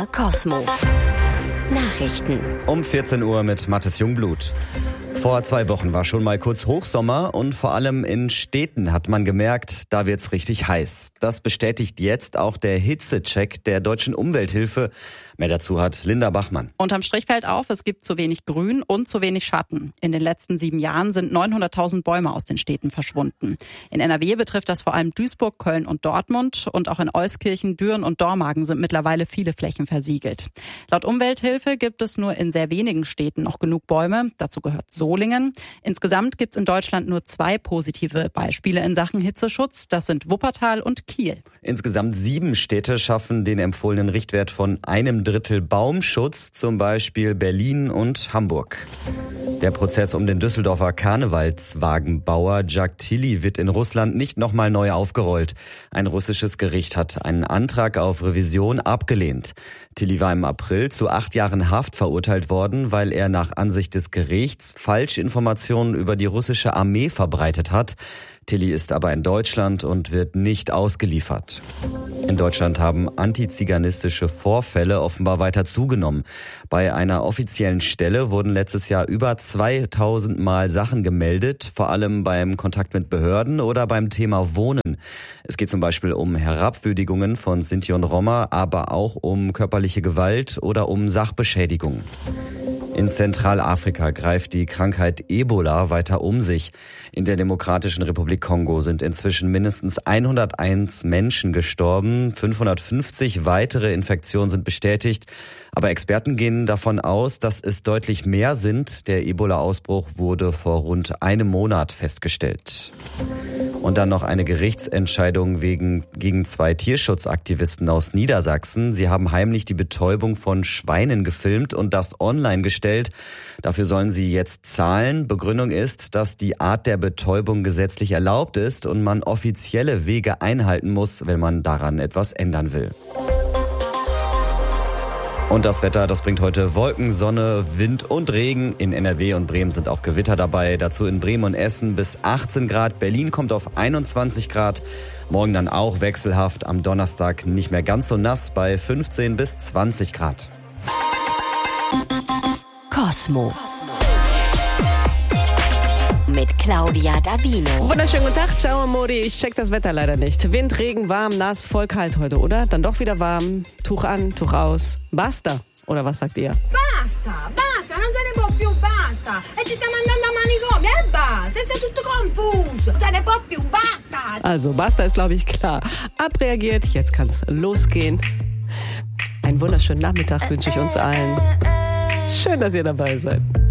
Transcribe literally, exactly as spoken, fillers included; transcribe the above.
K Cosmo. Nachrichten. Um vierzehn Uhr mit Mathis Jungblut. Vor zwei Wochen war schon mal kurz Hochsommer und vor allem in Städten hat man gemerkt, da wird's richtig heiß. Das bestätigt jetzt auch der Hitzecheck der Deutschen Umwelthilfe. Mehr dazu hat Linda Bachmann. Unterm Strich fällt auf, es gibt zu wenig Grün und zu wenig Schatten. In den letzten sieben Jahren sind neunhunderttausend Bäume aus den Städten verschwunden. In N R W betrifft das vor allem Duisburg, Köln und Dortmund. Und auch in Euskirchen, Düren und Dormagen sind mittlerweile viele Flächen versiegelt. Laut Umwelthilfe gibt es nur in sehr wenigen Städten noch genug Bäume. Dazu gehört Solingen. Insgesamt gibt es in Deutschland nur zwei positive Beispiele in Sachen Hitzeschutz. Das sind Wuppertal und Kiel. Insgesamt sieben Städte schaffen den empfohlenen Richtwert von einem Drittel Baumschutz, zum Beispiel Berlin und Hamburg. Der Prozess um den Düsseldorfer Karnevalswagenbauer Jacques Tilly wird in Russland nicht nochmal neu aufgerollt. Ein russisches Gericht hat einen Antrag auf Revision abgelehnt. Tilly war im April zu acht Jahren Haft verurteilt worden, weil er nach Ansicht des Gerichts Falschinformationen über die russische Armee verbreitet hat. Tilly ist aber in Deutschland und wird nicht ausgeliefert. In Deutschland haben antiziganistische Vorfälle offenbar weiter zugenommen. Bei einer offiziellen Stelle wurden letztes Jahr über zweitausend Mal Sachen gemeldet, vor allem beim Kontakt mit Behörden oder beim Thema Wohnen. Es geht zum Beispiel um Herabwürdigungen von Sinti und Roma, aber auch um körperliche Gewalt oder um Sachbeschädigung. In Zentralafrika greift die Krankheit Ebola weiter um sich. In der Demokratischen Republik Kongo sind inzwischen mindestens hunderteins Menschen gestorben. fünfhundertfünfzig weitere Infektionen sind bestätigt. Aber Experten gehen davon aus, dass es deutlich mehr sind. Der Ebola-Ausbruch wurde vor rund einem Monat festgestellt. Und dann noch eine Gerichtsentscheidung wegen, gegen zwei Tierschutzaktivisten aus Niedersachsen. Sie haben heimlich die Betäubung von Schweinen gefilmt und das online gestellt. Dafür sollen sie jetzt zahlen. Begründung ist, dass die Art der Betäubung gesetzlich erlaubt ist und man offizielle Wege einhalten muss, wenn man daran etwas ändern will. Und das Wetter, das bringt heute Wolken, Sonne, Wind und Regen. In N R W und Bremen sind auch Gewitter dabei. Dazu in Bremen und Essen bis achtzehn Grad. Berlin kommt auf einundzwanzig Grad. Morgen dann auch wechselhaft. Am Donnerstag nicht mehr ganz so nass bei fünfzehn bis zwanzig Grad. Cosmo. Mit Claudia Dabino. Wunderschönen guten Tag, ciao Modi. Ich check das Wetter leider nicht. Wind, Regen, warm, nass, voll kalt heute, oder? Dann doch wieder warm. Tuch an, Tuch aus. Basta. Oder was sagt ihr? Basta, basta, non se ne può più, basta. E ci stiamo andando a manicomio, e basta. Siete tutto confuso. Se ne può più, basta. Also, basta ist, glaube ich, klar. Abreagiert, jetzt kann's losgehen. Einen wunderschönen Nachmittag wünsche ich uns allen. Schön, dass ihr dabei seid.